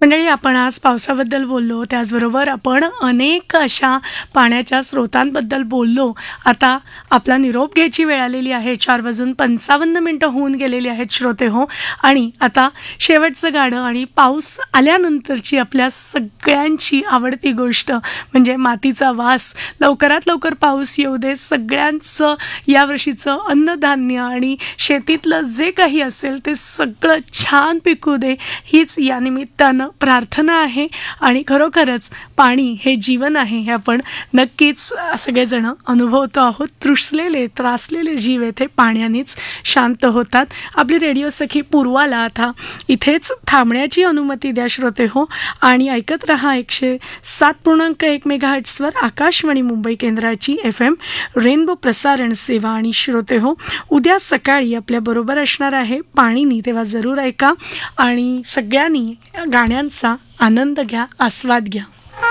मंडळी, आपण आज पावसाबद्दल बोललो, त्याचबरोबर आपण अनेक अशा पाण्याच्या स्रोतांबद्दल बोललो. आता आपला निरोप घ्यायची वेळ आलेली आहे. 4:55 होऊन गेलेली आहेत श्रोते हो. आणि आता शेवटचं गाणं आणि पाऊस आल्यानंतरची आपल्या सगळ्यांची आवडती गोष्ट म्हणजे मातीचा वास. लवकरात लवकर पाऊस येऊ दे, सगळ्यांचं यावर्षीचं अन्नधान्य आणि शेतीतलं जे काही असेल ते सगळं छान पिकू दे, हीच या निमित्तानं प्रार्थना आहे. आणि खरोखरच पाणी हे जीवन आहे हे आपण नक्कीच सगळेजण अनुभवतो आहोत. तृसलेले त्रासलेले जीव येथे पाण्यानेच शांत होतात. आपली रेडिओ सखी पूर्वाला आता इथेच थांबण्याची अनुमती द्या श्रोते हो. आणि ऐकत रहा 107.1 मेगाहर्ट्झवर आकाशवाणी मुंबई केंद्राची FM रेनबो प्रसारण सेवा. आणि श्रोते हो, उद्या सकाळी आपल्याबरोबर असणार आहे पाणीनी, तेव्हा जरूर ऐका आणि सगळ्यांनी गाण्यांचा आनंद घ्या, आस्वाद घ्या.